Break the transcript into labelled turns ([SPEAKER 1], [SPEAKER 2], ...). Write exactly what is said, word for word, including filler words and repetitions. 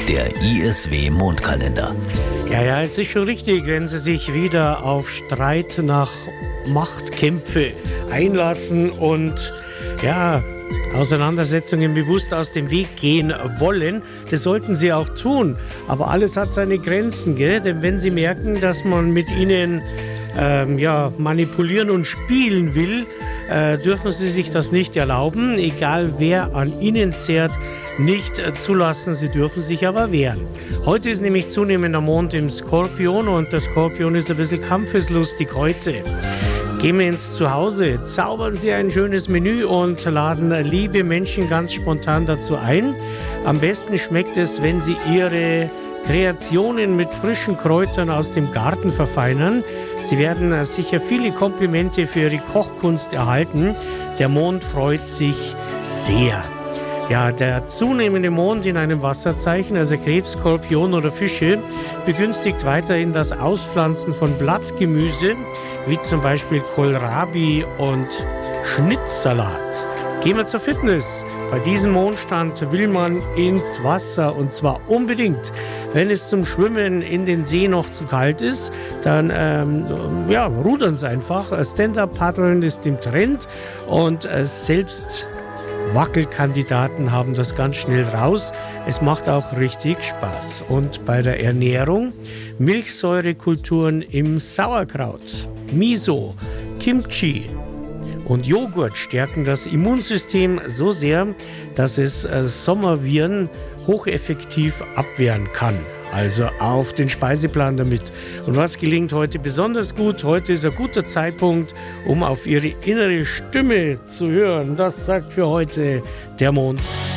[SPEAKER 1] Der I S W-Mondkalender.
[SPEAKER 2] Ja, ja, es ist schon richtig, wenn Sie sich wieder auf Streit nach Machtkämpfe einlassen und ja, Auseinandersetzungen bewusst aus dem Weg gehen wollen. Das sollten Sie auch tun. Aber alles hat seine Grenzen, gell? Denn wenn Sie merken, dass man mit Ihnen ähm, ja, manipulieren und spielen will, äh, dürfen Sie sich das nicht erlauben. Egal wer an Ihnen zehrt, nicht äh, zulassen. Sie dürfen sich aber wehren. Heute ist nämlich zunehmender Mond im Skorpion und der Skorpion ist ein bisschen kampfeslustig heute. Gehen wir ins Zuhause, zaubern Sie ein schönes Menü und laden liebe Menschen ganz spontan dazu ein. Am besten schmeckt es, wenn Sie Ihre Kreationen mit frischen Kräutern aus dem Garten verfeinern. Sie werden sicher viele Komplimente für Ihre Kochkunst erhalten. Der Mond freut sich sehr. Ja, der zunehmende Mond in einem Wasserzeichen, also Krebs, Skorpion oder Fische, begünstigt weiterhin das Auspflanzen von Blattgemüse, wie zum Beispiel Kohlrabi und Schnittsalat. Gehen wir zur Fitness. Bei diesem Mondstand will man ins Wasser und zwar unbedingt. Wenn es zum Schwimmen in den See noch zu kalt ist, dann ähm, ja, rudern Sie einfach. Stand-up-Paddeln ist im Trend und äh, selbst Wackelkandidaten haben das ganz schnell raus. Es macht auch richtig Spaß. Und bei der Ernährung Milchsäurekulturen im Sauerkraut, Miso, Kimchi und Joghurt stärken das Immunsystem so sehr, dass es äh, Sommerviren hocheffektiv abwehren kann. Also auf den Speiseplan damit. Und was gelingt heute besonders gut? Heute ist ein guter Zeitpunkt, um auf Ihre innere Stimme zu hören. Das sagt für heute der Mond.